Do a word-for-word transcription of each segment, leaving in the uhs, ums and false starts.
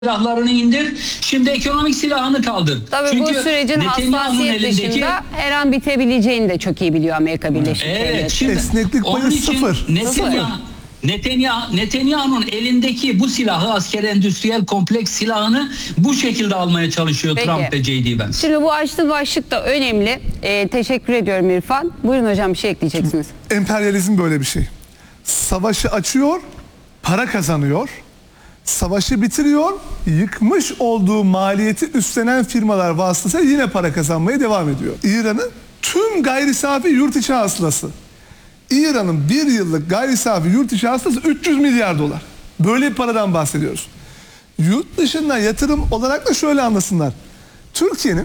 silahlarını indir, şimdi ekonomik silahını kaldır. Tabii Çünkü bu sürecin hassasiyet elindeki... dışında her an bitebileceğini de çok iyi biliyor Amerika Birleşik Devletleri. Evet, şimdi esneklik payı sıfır. Netanyahu, Netanyahu, Netanyahu'nun elindeki bu silahı, asker endüstriyel kompleks silahını bu şekilde almaya çalışıyor Peki. Trump ve J D Vance. Şimdi bu açtığı başlık da önemli. Ee, teşekkür ediyorum İrfan. Buyurun hocam, bir şey ekleyeceksiniz. Emperyalizm böyle bir şey. Savaşı açıyor, para kazanıyor. Savaşı bitiriyor, yıkmış olduğu maliyeti üstlenen firmalar vasıtasıyla yine para kazanmaya devam ediyor. İran'ın tüm gayri safi yurt içi hasılası. İran'ın bir yıllık gayri safi yurt içi hasılası üç yüz milyar dolar. Böyle bir paradan bahsediyoruz. Yurt dışından yatırım olarak da şöyle anlasınlar. Türkiye'nin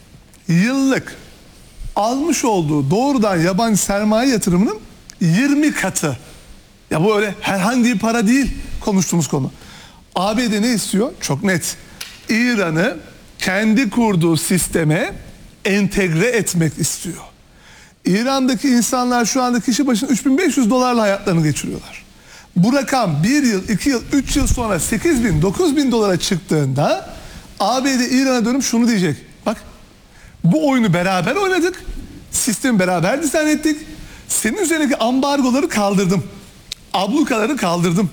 yıllık almış olduğu doğrudan yabancı sermaye yatırımının yirmi katı. Ya bu öyle herhangi bir para değil konuştuğumuz konu. A B D ne istiyor? Çok net. İran'ı kendi kurduğu sisteme entegre etmek istiyor. İran'daki insanlar şu anda kişi başına üç bin beş yüz dolarla hayatlarını geçiriyorlar. Bu rakam bir yıl, iki yıl, üç yıl sonra sekiz bin, dokuz bin dolara çıktığında A B D İran'a dönüp şunu diyecek. Bak, bu oyunu beraber oynadık. Sistemi beraber dizayn ettik. Senin üzerindeki ambargoları kaldırdım. Ablukaları kaldırdım.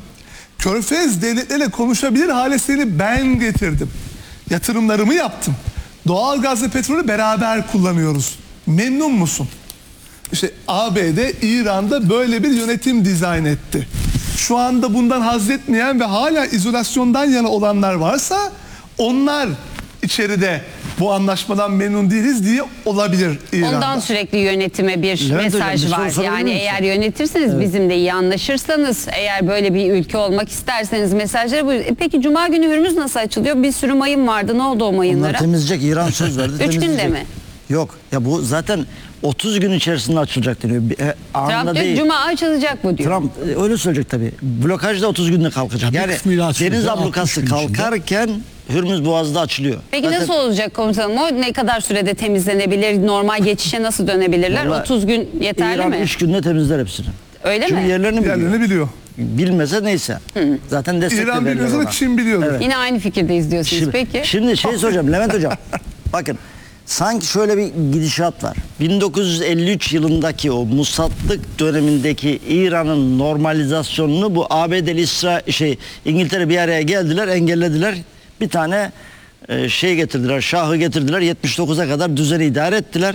Körfez devletleriyle konuşabilir hale seni ben getirdim. Yatırımlarımı yaptım. Doğal gaz ve petrolü beraber kullanıyoruz. Memnun musun? İşte A B D İran'da böyle bir yönetim dizayn etti. Şu anda bundan haz etmeyen ve hala izolasyondan yana olanlar varsa onlar içeride bu anlaşmadan memnun değiliz diye olabilir İran'da. Ondan sürekli yönetime bir Levent mesaj hocam, bir var. soru Yani sorabilir eğer misin? yönetirseniz, evet, bizimle iyi anlaşırsanız, eğer böyle bir ülke olmak isterseniz mesajları bu. E peki Cuma günü Hürmüz nasıl açılıyor? Bir sürü mayın vardı. Ne oldu o mayınlara? Onlar temizleyecek. İran söz verdi. Üç günde temizleyecek. mi? Yok. Ya bu zaten otuz gün içerisinde açılacak deniyor. Bir- e, Anında Trump diyor değil. Cuma açılacak bu diyor. Trump e, öyle söyleyecek tabii. Blokaj da otuz günde kalkacak. Ya bir Yani kısmıyla açılacak, deniz altmış ablukası gün içinde. kalkarken Hürmüz Boğazı da açılıyor. Peki Zaten nasıl olacak komutanım? O ne kadar sürede temizlenebilir? Normal geçişe nasıl dönebilirler? Vallahi otuz gün yeterli İran mi? üç günde temizler hepsini. Öyle Çünkü mi? yerlerini biliyor. Yerlerini biliyor. Bilmese neyse. Zaten destek de İran verirler biliyorsa da ona. Çin biliyordur. Evet. Yine aynı fikirdeyiz diyorsunuz. Şimdi, Peki. şimdi şey soracağım Levent Hocam. Bakın, sanki şöyle bir gidişat var. bin dokuz yüz elli üç yılındaki o musatlık dönemindeki İran'ın normalizasyonunu bu A B D'li İsrail şey İngiltere bir araya geldiler, engellediler. Bir tane e, şey getirdiler, şahı getirdiler. yetmiş dokuza kadar düzeni idare ettiler.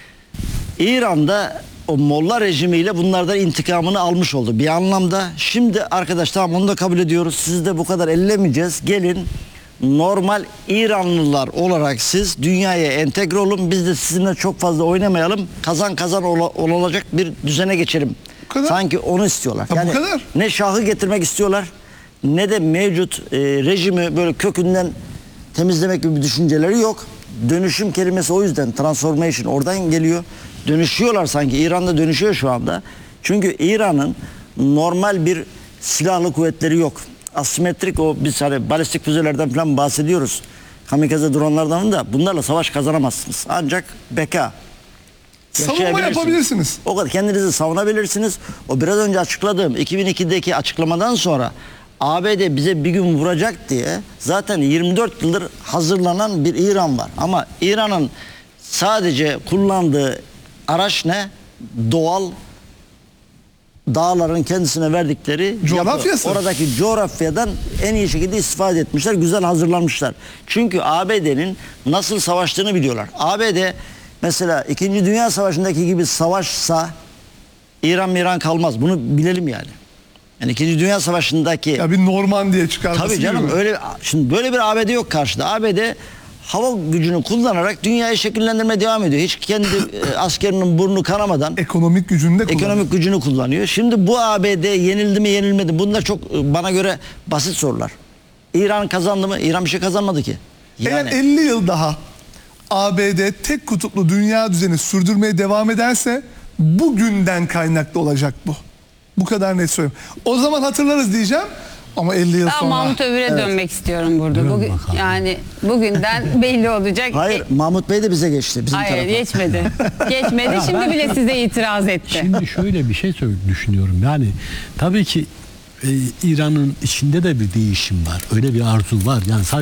İran'da o Molla rejimiyle bunlardan intikamını almış oldu bir anlamda. Şimdi arkadaş tamam, onu da kabul ediyoruz. Siz de bu kadar ellemeyeceğiz. Gelin normal İranlılar olarak siz dünyaya entegre olun. Biz de sizinle çok fazla oynamayalım. Kazan kazan ol- olacak bir düzene geçelim. Bu kadar. Sanki onu istiyorlar. Ha, bu kadar. Ne şahı getirmek istiyorlar, ne de mevcut e, rejimi böyle kökünden temizlemek gibi bir düşünceleri yok. Dönüşüm kelimesi o yüzden, transformation oradan geliyor. Dönüşüyorlar sanki. İran'da dönüşüyor şu anda. Çünkü İran'ın normal bir silahlı kuvvetleri yok. Asimetrik, o biz hani balistik füzelerden falan bahsediyoruz. Kamikaze dronlardan da, bunlarla savaş kazanamazsınız. Ancak beka. Savunma yaşayabilirsiniz. yapabilirsiniz. O kadar kendinizi savunabilirsiniz. O biraz önce açıkladığım iki bin ikideki açıklamadan sonra A B D bize bir gün vuracak diye zaten yirmi dört yıldır hazırlanan bir İran var. Ama İran'ın sadece kullandığı araç ne? Doğal dağların kendisine verdikleri Coğrafyası. yapı. Oradaki coğrafyadan en iyi şekilde istifade etmişler. Güzel hazırlanmışlar. Çünkü A B D'nin nasıl savaştığını biliyorlar. A B D mesela İkinci Dünya Savaşı'ndaki gibi savaşsa İran miran kalmaz. Bunu bilelim yani. Yani İkinci Dünya Savaşı'ndaki Ya bir Normandiya çıkarması tabii canım gibi. öyle, şimdi böyle bir A B D yok karşıda. A B D hava gücünü kullanarak dünyayı şekillendirmeye devam ediyor. Hiç kendi e, askerinin burnu kanamadan Ekonomik gücünü de kullanıyor. ekonomik gücünü kullanıyor. Şimdi bu A B D yenildi mi yenilmedi mi? Bunlar çok e, bana göre basit sorular. İran kazandı mı? İran bir şey kazanmadı ki. Yani Eğer elli yıl daha A B D tek kutuplu dünya düzeni sürdürmeye devam ederse bugünden kaynaklı olacak bu. Bu kadar net söylüyorum. O zaman hatırlarız diyeceğim ama elli yıl Ben sonra. Mahmut Övür'e dönmek istiyorum burada. Bugün, yani bugünden belli olacak. hayır, E, Mahmut Bey de bize geçti. Bizim Hayır, tarafa. geçmedi. Geçmedi. Şimdi bile size itiraz etti. Şimdi şöyle bir şey söyle- düşünüyorum. Yani tabii ki e, İran'ın içinde de bir değişim var. Öyle bir arzu var. Yani sadece